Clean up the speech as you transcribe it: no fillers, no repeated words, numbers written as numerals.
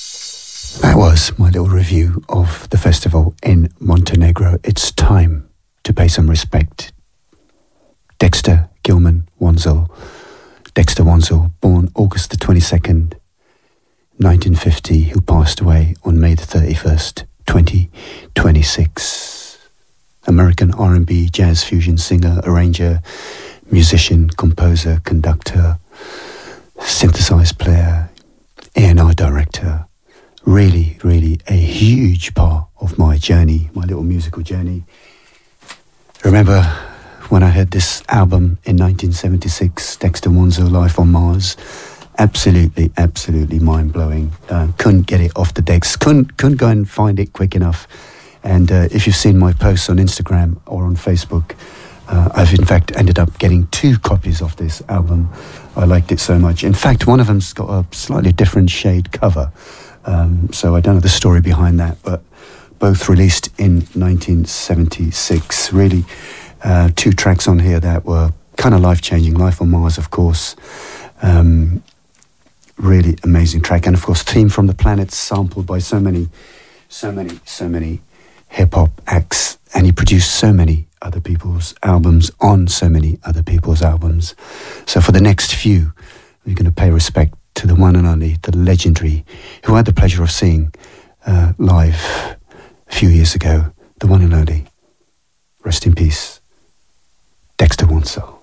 That was my little review of the festival in Montenegro. It's time to pay some respect. Dexter Gilman Wansel. Dexter Wansel, born August the 22nd, 1950, who passed away on May the 31st, 2026. American R&B, jazz fusion singer, arranger, musician, composer, conductor, synthesizer player, A&R director. Really, really a huge part of my journey, my little musical journey. Remember when I heard this album in 1976, Dexter Wansel, Life on Mars? Absolutely, absolutely mind-blowing. Couldn't get it off the decks, couldn't go and find it quick enough. And if you've seen my posts on Instagram or on Facebook, I've in fact ended up getting 2 copies of this album. I liked it so much. In fact, one of them's got a slightly different shade cover. So I don't know the story behind that, but both released in 1976. Really, 2 tracks on here that were kind of life-changing. Life on Mars, of course. Really amazing track. And of course, Theme from the Planets, sampled by so many hip-hop acts. And he produced so many other people's albums on so many other people's albums. So for the next few, we're going to pay respect to the one and only, the legendary, who I had the pleasure of seeing live a few years ago, the one and only, rest in peace, Dexter Wansel.